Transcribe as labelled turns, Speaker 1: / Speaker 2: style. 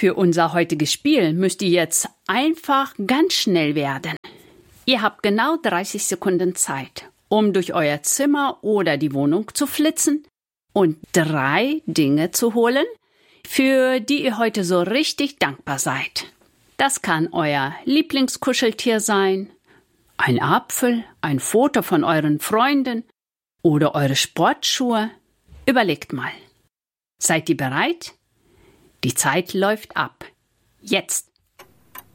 Speaker 1: Für unser heutiges Spiel müsst ihr jetzt einfach ganz schnell werden. Ihr habt genau 30 Sekunden Zeit, um durch euer Zimmer oder die Wohnung zu flitzen und 3 Dinge zu holen, für die ihr heute so richtig dankbar seid. Das kann euer Lieblingskuscheltier sein, ein Apfel, ein Foto von euren Freunden oder eure Sportschuhe. Überlegt mal. Seid ihr bereit? Die Zeit läuft ab. Jetzt!